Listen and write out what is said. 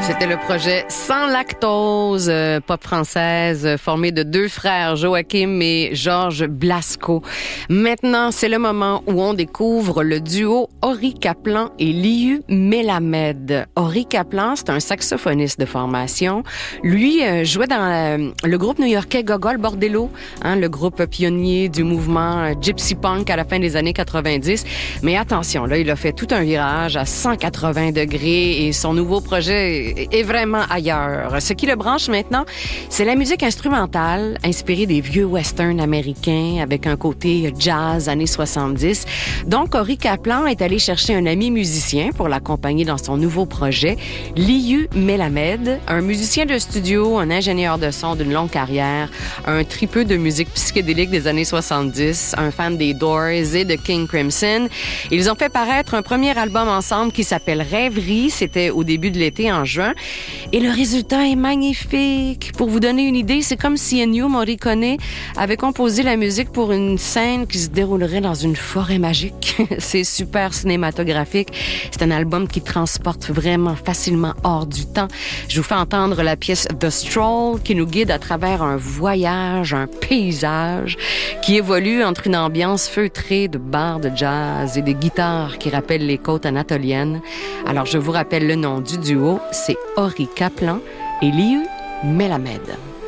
C'était le projet Sans lactose, pop française, formé de deux frères, Joachim et Georges Blasco. Maintenant, c'est le moment où on découvre le duo Ori Kaplan et Liu Melamed. Ori Kaplan, c'est un saxophoniste de formation. Lui jouait dans le groupe new-yorkais Gogol Bordello, le groupe pionnier du mouvement Gypsy Punk à la fin des années 90. Mais attention, là, il a fait tout un virage à 180 degrés et son nouveau projet est vraiment ailleurs. Ce qui le branche maintenant, c'est la musique instrumentale inspirée des vieux westerns américains avec un côté jazz années 70. Donc, Ori Kaplan est allé chercher un ami musicien pour l'accompagner dans son nouveau projet, Liu Melamed, un musicien de studio, un ingénieur de son d'une longue carrière, un tripeux de musique psychédélique des années 70, un fan des Doors et de King Crimson. Ils ont fait paraître un premier album ensemble qui s'appelle Rêverie. C'était au début de l'été, en juin. Et le résultat est magnifique. Pour vous donner une idée, c'est comme si Ennio Morricone avait composé la musique pour une scène qui se déroulerait dans une forêt magique. C'est super cinématographique. C'est un album qui transporte vraiment facilement hors du temps. Je vous fais entendre la pièce The Stroll qui nous guide à travers un voyage, un paysage qui évolue entre une ambiance feutrée de bars de jazz et des guitares qui rappellent les côtes anatoliennes. Alors, je vous rappelle le nom du duo, c'est Ori Kaplan et Liu Melamed.